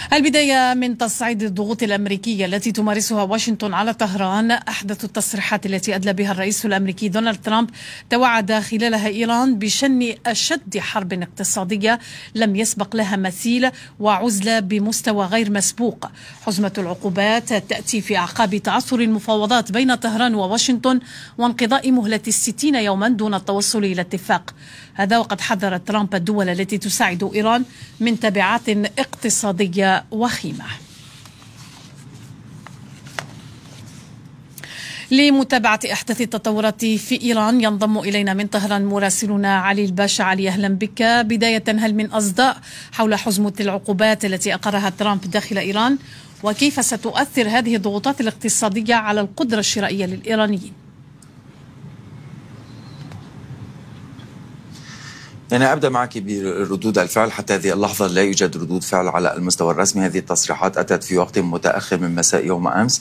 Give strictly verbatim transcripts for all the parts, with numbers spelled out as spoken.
البداية من تصعيد الضغوط الأمريكية التي تمارسها واشنطن على طهران. أحدث التصريحات التي أدلى بها الرئيس الأمريكي دونالد ترامب توعد خلالها إيران بشن أشد حرب اقتصادية لم يسبق لها مثيل وعزلة بمستوى غير مسبوق. حزمة العقوبات تأتي في أعقاب تعثر المفاوضات بين طهران وواشنطن وانقضاء مهلة الستين يوما دون التوصل إلى اتفاق. هذا وقد حذر ترامب الدول التي تساعد إيران من تبعات اقتصادية وخيمة. لمتابعة أحدث التطورات في إيران ينضم إلينا من طهران مراسلنا علي الباشا. علي، أهلا بك. بداية، هل من أصداء حول حزمة العقوبات التي أقرها ترامب داخل إيران، وكيف ستؤثر هذه الضغوطات الاقتصادية على القدرة الشرائية للإيرانيين؟ يعني أبدأ معك بردود الفعل. حتى هذه اللحظة لا يوجد ردود فعل على المستوى الرسمي. هذه التصريحات أتت في وقت متأخر من مساء يوم أمس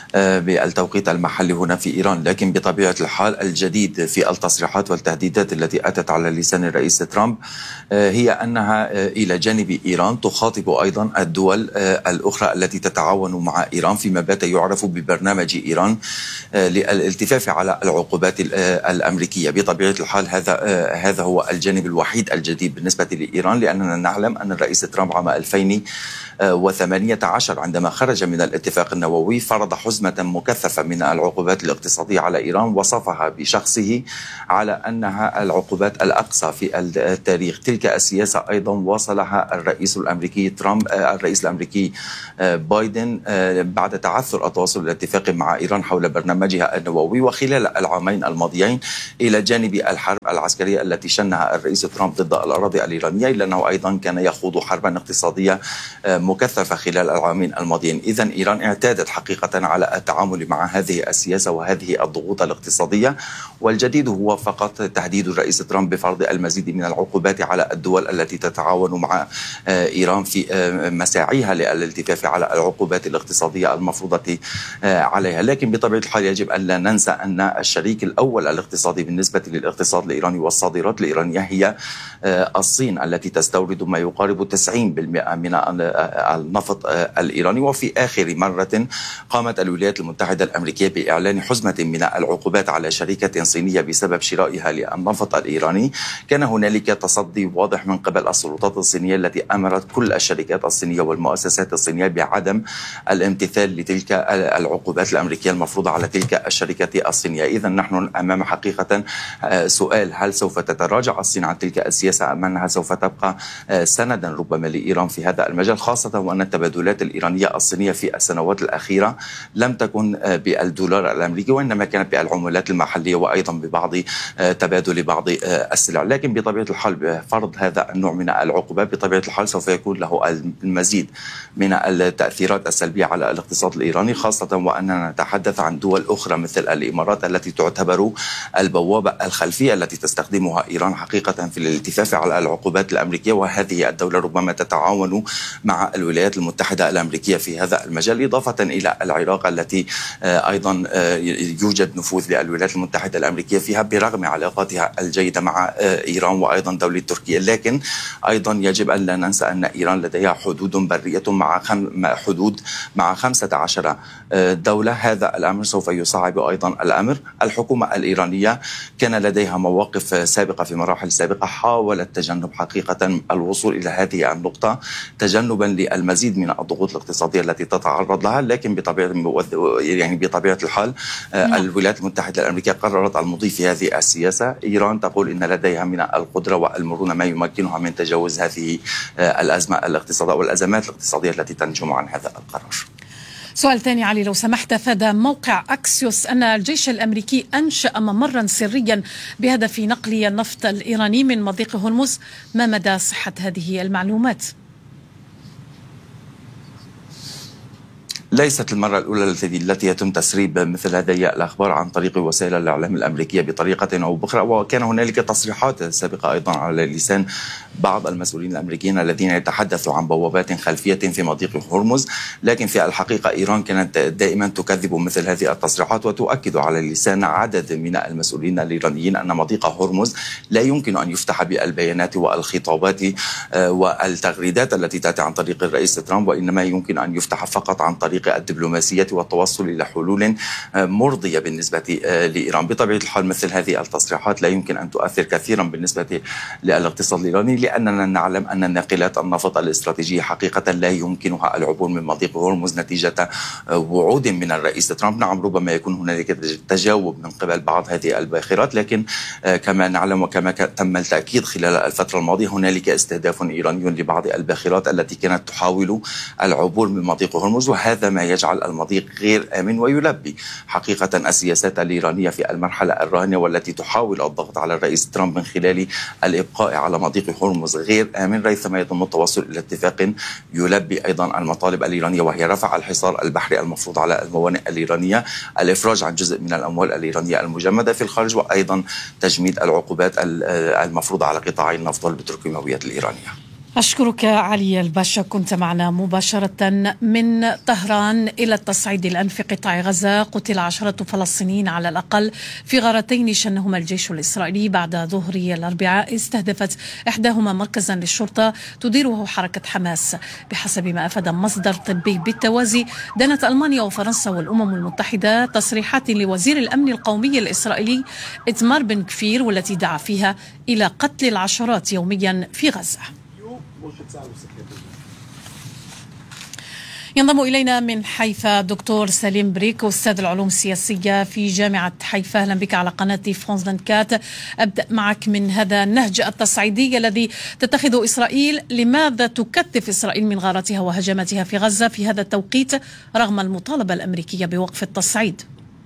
بالتوقيت المحلي هنا في إيران، لكن بطبيعة الحال الجديد في التصريحات والتهديدات التي أتت على لسان الرئيس ترامب هي أنها إلى جانب إيران تخاطب أيضا الدول الأخرى التي تتعاون مع إيران فيما بات يعرف ببرنامج إيران للالتفاف على العقوبات الأمريكية. بطبيعة الحال هذا هذا هو الجانب الوحيد الجديد بالنسبة لإيران، لأننا نعلم أن الرئيس ترامب عام ألفين وثمانية عشر عندما خرج من الاتفاق النووي فرض حزمة مكثفة من العقوبات الاقتصادية على إيران، وصفها بشخصه على أنها العقوبات الأقصى في التاريخ. تلك السياسة أيضا واصلها الرئيس الأمريكي ترامب الرئيس الأمريكي بايدن بعد تعثر التوصل لاتفاق مع إيران حول برنامجها النووي، وخلال العامين الماضيين إلى جانب الحرب العسكرية التي شنها الرئيس ترامب ضد الأراضي الإيرانية، إلا أنه أيضا كان يخوض حربا اقتصادية مكثفة خلال العامين الماضيين. إذن إيران اعتادت حقيقة على التعامل مع هذه السياسة وهذه الضغوط الاقتصادية، والجديد هو فقط تهديد الرئيس ترامب بفرض المزيد من العقوبات على الدول التي تتعاون مع إيران في مساعيها للالتفاف على العقوبات الاقتصادية المفروضة عليها. لكن بطبيعة الحال يجب أن لا ننسى أن الشريك الأول الاقتصادي بالنسبة للاقتصاد الإيراني والصادرات الإيرانية هي الصين، التي تستورد ما يقارب تسعين بالمئة من النفط الإيراني. وفي آخر مرة قامت الولايات المتحدة الأمريكية بإعلان حزمة من العقوبات على شركة صينية بسبب شرائها للنفط الإيراني. كان هنالك تصدي واضح من قبل السلطات الصينية التي أمرت كل الشركات الصينية والمؤسسات الصينية بعدم الامتثال لتلك العقوبات الأمريكية المفروضة على تلك الشركات الصينية. إذن نحن أمام حقيقة سؤال: هل سوف تتراجع الصين عن تلك السياسة أم أنها سوف تبقى سندا ربما لإيران في هذا المجال، خاصة وأن التبادلات الإيرانية الصينية في السنوات الأخيرة لم تكن بالدولار الأمريكي وإنما كانت بالعملات المحلية وأيضا ببعض تبادل بعض السلع. لكن بطبيعة الحال بفرض هذا النوع من العقوبات بطبيعة الحال سوف يكون له المزيد من التأثيرات السلبية على الاقتصاد الإيراني، خاصة وأننا نتحدث عن دول أخرى مثل الإمارات التي تعتبر البوابة الخلفية التي تستخدمها إيران حقيقة في الالتفاف على العقوبات الأمريكية، وهذه الدولة ربما تتعاون مع الولايات المتحدة الأمريكية في هذا المجال، إضافة إلى العراق التي أيضا يوجد نفوذ للولايات المتحدة الأمريكية فيها برغم علاقاتها الجيدة مع إيران وأيضا دولة تركيا. لكن أيضا يجب أن لا ننسى أن إيران لديها حدود برية مع خم... حدود مع خمسة عشر دولة. هذا الأمر سوف يصعب أيضا الأمر. الحكومة الإيرانية كان لديها مواقف سابقة في مراحل سابقة حاولت تجنب حقيقة الوصول إلى هذه النقطة تجنبا للمزيد من الضغوط الاقتصادية التي تتعرض لها. لكن بطبيعة يعني بطبيعة الحال الولايات المتحدة الأمريكية قررت المضي في هذه السياسة. إيران تقول إن لديها من القدرة والمرونة ما يمكنها من تجاوز هذه الأزمة الاقتصادية والأزمات الاقتصادية التي تنجم عن هذا القرار. سؤال ثاني علي لو سمحت. فاد موقع أكسيوس أن الجيش الأمريكي أنشأ ممرا سريا بهدف نقل النفط الإيراني من مضيق هرمز. ما مدى صحة هذه المعلومات؟ ليست المرة الأولى التي التي يتم تسريب مثل هذه الأخبار عن طريق وسائل الإعلام الأمريكية بطريقة أو بأخرى، وكان هنالك تصريحات سابقة أيضا على لسان بعض المسؤولين الأمريكيين الذين يتحدثوا عن بوابات خلفية في مضيق هرمز. لكن في الحقيقة إيران كانت دائما تكذب مثل هذه التصريحات وتؤكد على لسان عدد من المسؤولين الإيرانيين أن مضيق هرمز لا يمكن أن يفتح بالبيانات والخطابات والتغريدات التي تأتي عن طريق الرئيس ترامب، وإنما يمكن أن يفتح فقط عن طريق الدبلوماسية والتوصل إلى حلول مرضية بالنسبة لإيران. بطبيعة الحال مثل هذه التصريحات لا يمكن أن تؤثر كثيرا بالنسبة للاقتصاد الإيراني، لأننا نعلم أن ناقلات النفط الاستراتيجية حقيقة لا يمكنها العبور من مضيق هرمز نتيجة وعود من الرئيس ترامب. نعم ربما يكون هنالك تجاوب من قبل بعض هذه الباخرات، لكن كما نعلم وكما تم التأكيد خلال الفترة الماضية هنالك استهداف إيراني لبعض الباخرات التي كانت تحاول العبور من مضيق هرمز، وهذا ما يجعل المضيق غير آمن ويلبي حقيقة السياسات الإيرانية في المرحلة الراهنة والتي تحاول الضغط على الرئيس ترامب من خلال الإبقاء على مضيق هرمز غير آمن ريثما يتم التوصل إلى اتفاق يلبي أيضا المطالب الإيرانية، وهي رفع الحصار البحري المفروض على الموانئ الإيرانية، الإفراج عن جزء من الأموال الإيرانية المجمدة في الخارج، وأيضا تجميد العقوبات المفروضة على قطاع النفط والبتروكيماويات الإيرانية. أشكرك علي الباشا، كنت معنا مباشرة من طهران. إلى التصعيد الآن في قطاع غزة، قتل عشرة فلسطينيين على الأقل في غارتين شنهما الجيش الإسرائيلي بعد ظهر الأربعاء استهدفت إحداهما مركزا للشرطة تديره حركة حماس. بحسب ما أفاد مصدر طبي بالتوازي، دانت ألمانيا وفرنسا والأمم المتحدة تصريحات لوزير الأمن القومي الإسرائيلي إتمار بن كفير والتي دعا فيها إلى قتل العشرات يوميا في غزة. ينضم إلينا من حيفا دكتور سليم بريك، أستاذ العلوم السياسية في جامعة حيفا. أهلا بك على قناة فرانس أربعة وعشرين. أبدأ معك من هذا النهج التصعيدي الذي تتخذه إسرائيل. لماذا تكثف إسرائيل من غاراتها وهجماتها في غزة في هذا التوقيت رغم المطالبة الأمريكية بوقف التصعيد؟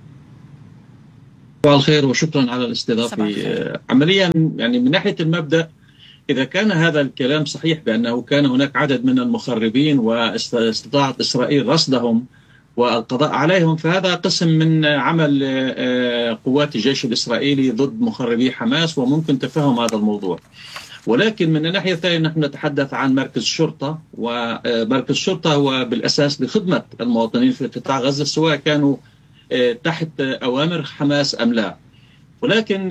صباح الخير وشكرا على الاستضافة. عمليا يعني من ناحية المبدأ، إذا كان هذا الكلام صحيح بأنه كان هناك عدد من المخربين واستطاعت إسرائيل رصدهم والقضاء عليهم، فهذا قسم من عمل قوات الجيش الإسرائيلي ضد مخربي حماس، وممكن تفهم هذا الموضوع. ولكن من الناحية الثانية نحن نتحدث عن مركز شرطة، ومركز الشرطة هو بالأساس لخدمة المواطنين في قطاع غزة سواء كانوا تحت أوامر حماس أم لا. ولكن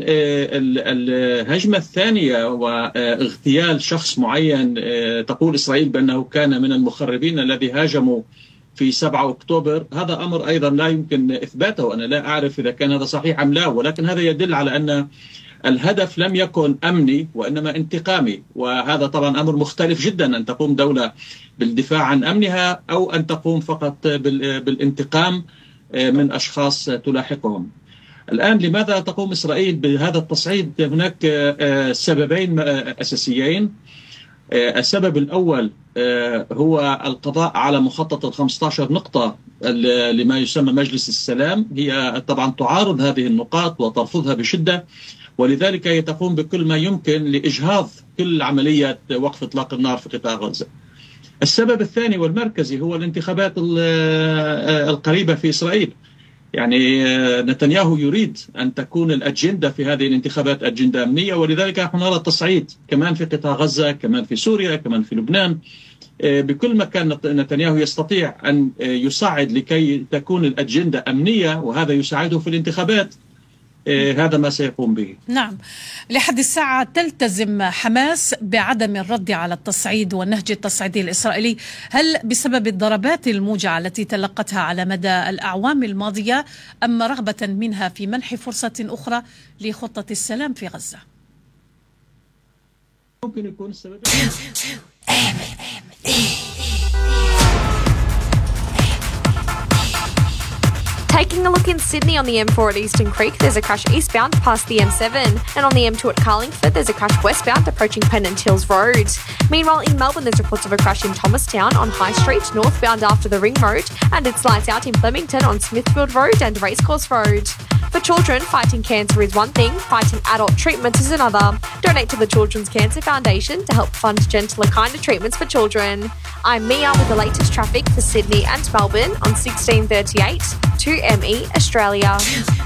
الهجمة الثانية واغتيال شخص معين تقول إسرائيل بأنه كان من المخربين الذي هاجموا في سبعة أكتوبر، هذا أمر أيضا لا يمكن إثباته. أنا لا أعرف إذا كان هذا صحيح أم لا، ولكن هذا يدل على أن الهدف لم يكن أمني وإنما انتقامي، وهذا طبعا أمر مختلف جدا، أن تقوم دولة بالدفاع عن أمنها أو أن تقوم فقط بالانتقام من أشخاص تلاحقهم. الآن لماذا تقوم إسرائيل بهذا التصعيد؟ هناك سببين أساسيين. السبب الأول هو القضاء على مخطط الخمسة عشر نقطة لما يسمى مجلس السلام. هي طبعا تعارض هذه النقاط وترفضها بشدة، ولذلك هي تقوم بكل ما يمكن لإجهاض كل عملية وقف إطلاق النار في قطاع غزة. السبب الثاني والمركزي هو الانتخابات القريبة في إسرائيل. يعني نتنياهو يريد أن تكون الأجندة في هذه الانتخابات أجندة أمنية، ولذلك نحن نرى التصعيد كمان في قطاع غزة، كمان في سوريا، كمان في لبنان. بكل مكان نتنياهو يستطيع أن يساعد لكي تكون الأجندة أمنية، وهذا يساعده في الانتخابات. هذا ما سيقوم به. نعم، لحد الساعة تلتزم حماس بعدم الرد على التصعيد والنهج التصعيدي الإسرائيلي. هل بسبب الضربات الموجعة التي تلقتها على مدى الأعوام الماضية، أم رغبة منها في منح فرصة أخرى لخطة السلام في غزة؟ ممكن يكون السبب Taking a look in Sydney on the M four at Eastern Creek, there's a crash eastbound past the M seven. And on the M two at Carlingford, there's a crash westbound approaching Pennant Hills Road. Meanwhile, in Melbourne, there's reports of a crash in Thomastown on High Street, northbound after the Ring Road, and it's lights out in Flemington on Smithfield Road and Racecourse Road. For children, fighting cancer is one thing, fighting adult treatments is another. Donate to the Children's Cancer Foundation to help fund gentler, kinder treatments for children. I'm Mia with the latest traffic for Sydney and Melbourne on sixteen thirty-eight two M E Australia.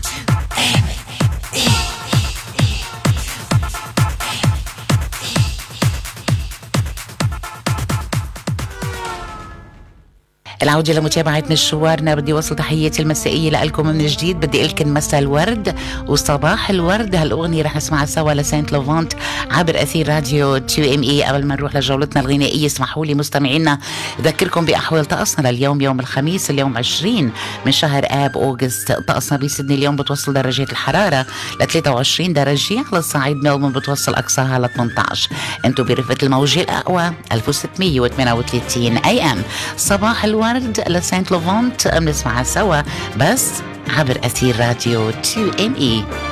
العودة لمتابعة مشوارنا. بدي وصل تحياتي المسائية لكم من جديد. بدي لكم مساء الورد وصباح الورد. هالأغنية رح نسمعها سوا لسانت لوفانت عبر أثير راديو تو ام اي. قبل ما نروح لجولتنا الغنائية اسمحوا لي مستمعينا أذكركم بأحوال طقسنا لليوم يوم الخميس اليوم عشرين من شهر آب أوغست. طقسنا بسيدني اليوم بتوصل درجات الحرارة ل ثلاثة وعشرين درجة. على الصعيد ملبورن بتوصل أقصاها ل ثمانية عشر. انتو برفقة الموجة الأقوى ألف وستمية وثمانية وثلاثين اي ام. صباح الورد لسانت لوفانت بنسمعها سوا بس عبر أثير راديو تو ام اي.